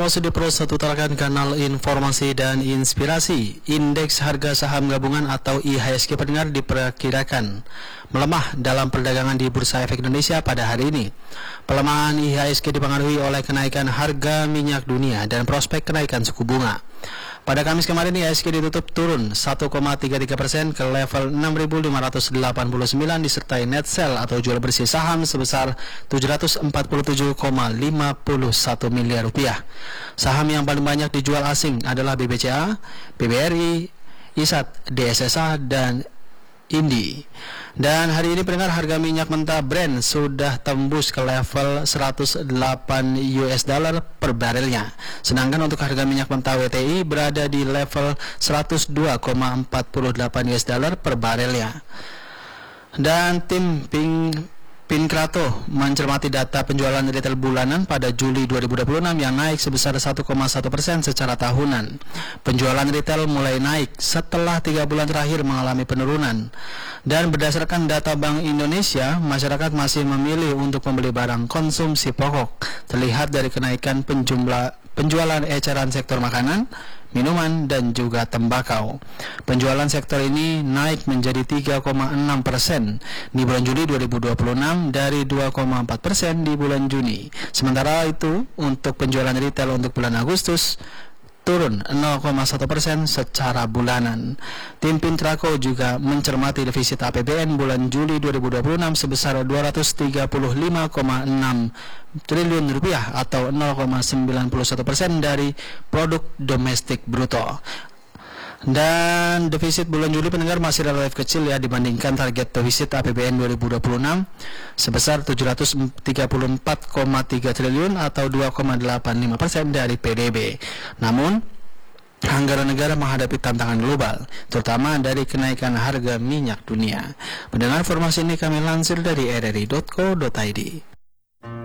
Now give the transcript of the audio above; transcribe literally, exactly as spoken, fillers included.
Kawan Sudi Pro satu tarakan kanal informasi dan inspirasi. Indeks harga saham gabungan atau I H S G pendengar diperkirakan melemah dalam perdagangan di Bursa Efek Indonesia pada hari ini. Pelemahan I H S G dipengaruhi oleh kenaikan harga minyak dunia dan prospek kenaikan suku bunga. Pada Kamis kemarin I H S G ditutup turun satu koma tiga tiga persen ke level enam ribu lima ratus delapan puluh sembilan disertai net sell atau jual bersih saham sebesar tujuh ratus empat puluh tujuh koma lima satu miliar rupiah. Saham yang paling banyak dijual asing adalah B B C A, B B R I, I S A T, D S S A, dan Indi. Dan hari ini pendengar, harga minyak mentah Brent sudah tembus ke level seratus delapan U S dollar per barelnya. Sedangkan untuk harga minyak mentah W T I berada di level seratus dua koma empat delapan U S dollar per barelnya. Dan tim Ping Pinkrato mencermati data penjualan retail bulanan pada Juli dua ribu dua puluh enam yang naik sebesar satu koma satu persen secara tahunan. Penjualan retail mulai naik setelah tiga bulan terakhir mengalami penurunan. Dan berdasarkan data Bank Indonesia, masyarakat masih memilih untuk membeli barang konsumsi pokok. Terlihat dari kenaikan penjumlah penjualan eceran sektor makanan, minuman, dan juga tembakau. Penjualan sektor ini naik menjadi tiga koma enam persen di bulan Juli dua ribu dua puluh enam dari dua koma empat persen di bulan Juni. Sementara itu, untuk penjualan retail untuk bulan Agustus turun nol koma satu persen secara bulanan. Tim Pintraco juga mencermati defisit A P B N bulan Juli dua ribu dua puluh enam sebesar dua ratus tiga puluh lima koma enam triliun rupiah atau nol koma sembilan satu persen dari produk domestik bruto. Dan defisit bulan Juli pendengar masih relatif kecil ya dibandingkan target defisit A P B N dua ribu dua puluh enam sebesar tujuh ratus tiga puluh empat koma tiga triliun atau dua koma delapan lima persen dari P D B. Namun anggaran negara menghadapi tantangan global, terutama dari kenaikan harga minyak dunia. Mendengar informasi ini kami lansir dari r r i titik co titik i d.